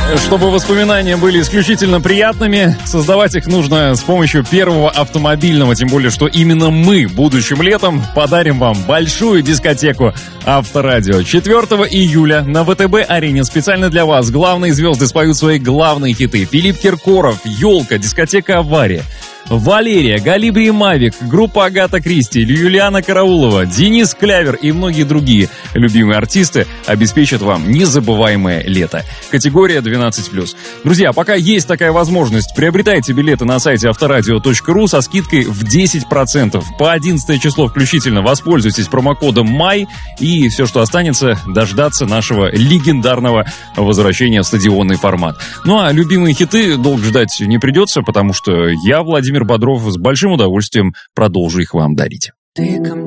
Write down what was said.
Чтобы воспоминания были исключительно приятными, создавать их нужно с помощью первого автомобильного, тем более, что именно мы будущим летом подарим вам большую дискотеку Авторадио. 4 июля на ВТБ-арене специально для вас главные звезды споют свои главные хиты. Филипп Киркоров, «Елка», дискотека «Авария». Валерия, Галибри и Мавик, группа Агата Кристи, Юлиана Караулова, Денис Клявер и многие другие любимые артисты обеспечат вам незабываемое лето. Категория 12+. Друзья, пока есть такая возможность, приобретайте билеты на сайте авторадио.ру со скидкой в 10%. По 11 число включительно воспользуйтесь промокодом МАЙ, и все, что останется, дождаться нашего легендарного возвращения в стадионный формат. Ну а любимые хиты долго ждать не придется, потому что я, Владимир Бодров, с большим удовольствием продолжу их вам дарить.